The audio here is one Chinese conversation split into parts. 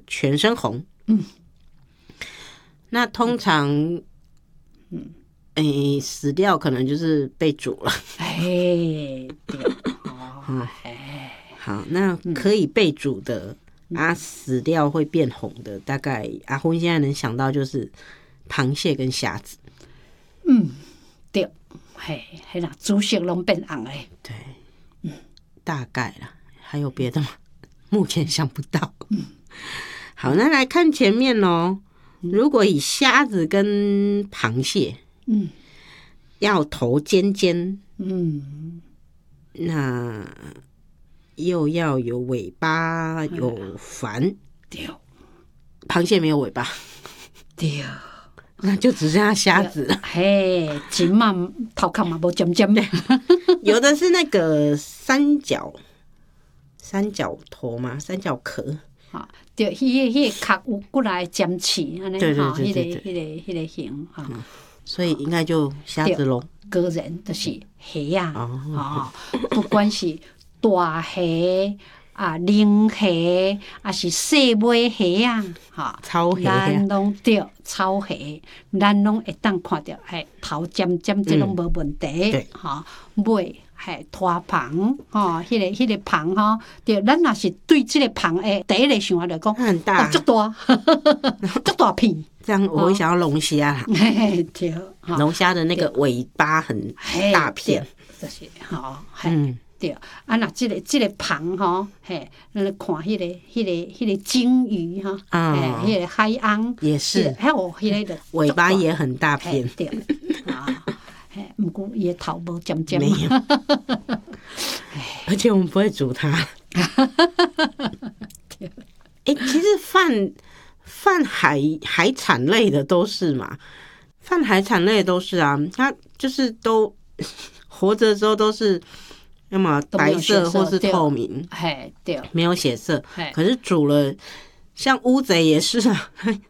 全身红。那通常死掉可能就是被煮了。 对， 好，那可以被煮的死掉会变红的，大概阿昏现在能想到就是螃蟹跟虾子。 对，迄啦，煮熟拢变红诶。 对，大概啦，还有别的吗？目前想不到。好，那来看前面咯。如果以虾子跟螃蟹，要头尖尖，那又要有尾巴，有帆。 对， 螃蟹没有尾巴， 对， 那就只剩下虾子了。 前嘛头壳嘛无尖尖的， 有的是那个三角头嘛，三角壳。 对，迄个壳有过来尖刺，安尼对， 迄个形哈。 所以应该就虾子咯。 个人就是虾啊，不管是大虾啊、零虾还是细尾虾啊，哈， 草虾咱拢对草虾，咱拢会当看到，头尖尖这拢无问题，哈，尾。拖棚迄个棚对，咱若是对这个棚第一个想法就讲很大， 足大，足大片。 这样我会想要龙虾啦。 对， 龙虾的那个尾巴很大片， 就是对。啊，那这个棚咱看迄个鲸鱼迄个海鸥也是， 迄个尾巴也很大片， 对不过伊的头无尖尖， 没有，而且我们不会煮它。其实泛海产类的都是嘛，泛海产类的都是啊，它就是都活着之后都是要么白色或是透明， 对， 没有血色。可是煮了，像乌贼也是啊。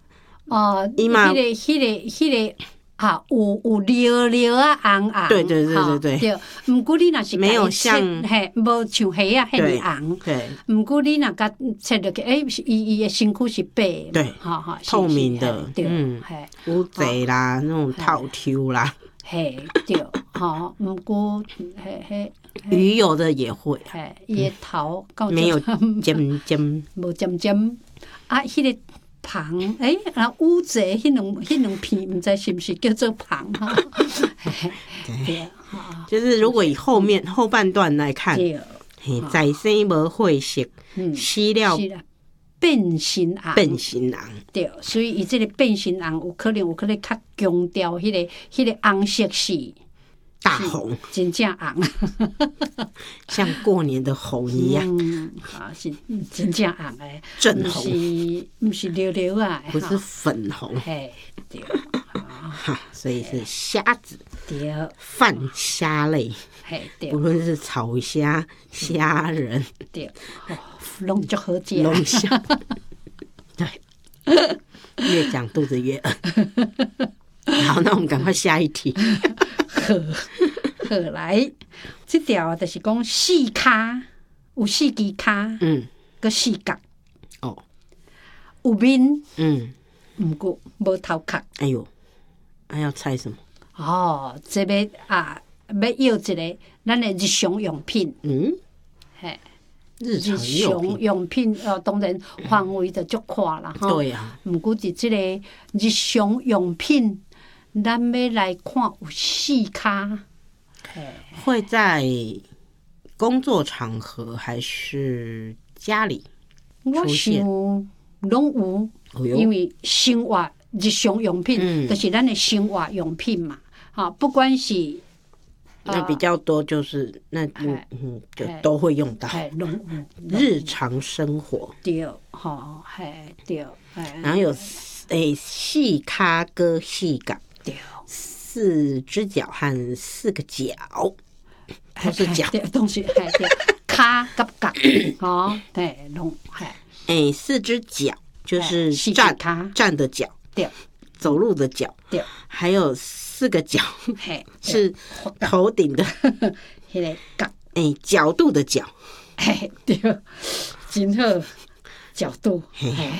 迄个。有溜啊红红， 对。 毋过你若是没有像无像虾啊迄么红， 对。 毋过你若甲切落去，伊的身躯是白， 对，透明的，乌贼啦，那种套 Q 啦， 对，毋过鱼有的也会， 伊的头没有尖尖， 无尖尖啊，迄个。旁乌贼迄两片，毋知是不是叫做旁对，就是如果以后半段来看，在生无血色，死了变形红，对，所以伊这个变形红有可能较强调迄个红色是大红， 真正红， 像过年的红一样， 是真正红诶， 正红， 不是溜溜啊， 不是粉红， 对， 所以是虾子， 对， 泛虾类， 对， 无论是草虾、虾仁， 对，拢足好食， 龙虾，对，越讲肚子越饿。好，那我们赶快下一题。 好来，这条就是讲四骹，有四支骹，个四角，有面，毋过无头壳。 哎呦，还要猜什么？ 这要要要一个咱的日常用品，日常用品当然范围就足宽啦， 对啊。 毋过是这个日常用品。咱要来看有四骹， 会在工作场合还是家里出现？ 我想拢有，因为生活日常用品就是咱的生活用品嘛。不管是那比较多，就是就都会用到日常生活。 对，对， 然后有四骹跟四角。四只脚和四个脚，都是脚， 都是骹甲脚，对，拢四只脚就是站的脚， 对， 走路的脚， 对， 还有四个脚是头顶的迄个角， 角度的角， 对，真好，角度，